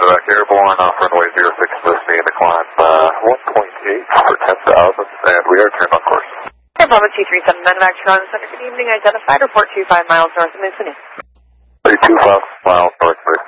Medevac Airborne, off runway 06, listening to climb 1.8 for 10,000, and we are turned on course. Air Bravo 237 Medevac Toronto Center, good evening, identified, report 25 miles north of Moose. 32 miles north of Moose.